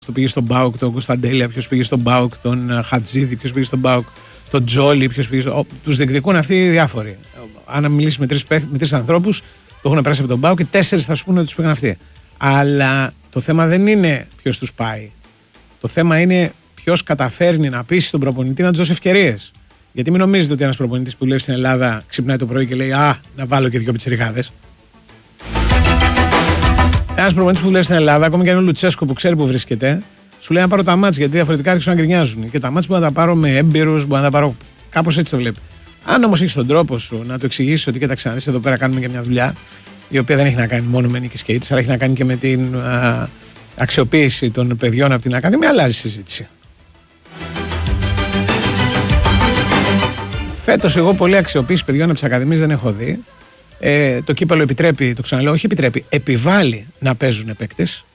πήγε στον ΠΑΟΚ τον Κωνσταντέλια, ποιος πήγε στον ΠΑΟΚ τον Χατζίδη, ποιος πήγε στον ΠΑΟΚ τον Τζόλι, ποιος πήγε. Τους διεκδικούν αυτοί οι διάφοροι. Αν μιλήσει με τρεις ανθρώπους που έχουν περάσει από τον ΠΑΟΚ και 4 θα σου πούνε ότι τους πήγαν αυτοί. Αλλά το θέμα δεν είναι ποιος τους πάει. Το θέμα είναι ποιος καταφέρνει να πείσει τον προπονητή να τους δώσει ευκαιρίες. Γιατί μην νομίζετε ότι ένας προπονητής που λέει στην Ελλάδα ξυπνάει το πρωί και λέει «Α, να βάλω και 2 πιτσιρικάδες». Ένας προπονητής που λέει στην Ελλάδα, ακόμη και αν είναι ο Λουτσέσκο που ξέρει που βρίσκεται, σου λέει να πάρω τα μάτς γιατί διαφορετικά άρχισαν να γκρινιάζουν. Και τα μάτς μπορεί να τα πάρω με έμπειρους, μπορεί να τα πάρω κάπως έτσι το βλέπει. Αν όμως έχεις τον τρόπο σου να το εξηγήσεις ότι κοίταξε να δεις, εδώ πέρα κάνουμε και μια δουλειά η οποία δεν έχει να κάνει μόνο με νίκες και ήττες, αλλά έχει να κάνει και με την αξιοποίηση των παιδιών από την Ακαδημία, αλλάζει η συζήτηση. Φέτος εγώ πολλή αξιοποίηση παιδιών από τις Ακαδημίες δεν έχω δει. Το κύπελλο επιτρέπει, το ξαναλέω, όχι επιτρέπει, επιβάλλει να παίζουν παίκτες.